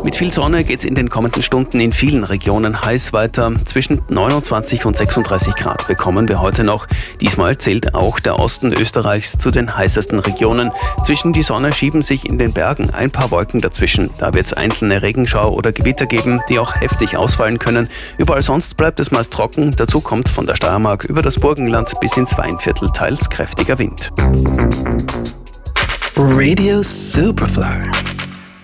Mit viel Sonne geht es in den kommenden Stunden in vielen Regionen heiß weiter. Zwischen 29 und 36 Grad bekommen wir heute noch. Diesmal zählt auch der Osten Österreichs zu den heißesten Regionen. Zwischen die Sonne schieben sich in den Bergen ein paar Wolken dazwischen. Da wird es einzelne Regenschauer oder Gewitter geben, die auch heftig ausfallen können. Überall sonst bleibt es meist trocken. Dazu kommt von der Steiermark über das Burgenland bis ins Weinviertel teils kräftiger Wind. Radio Superfly.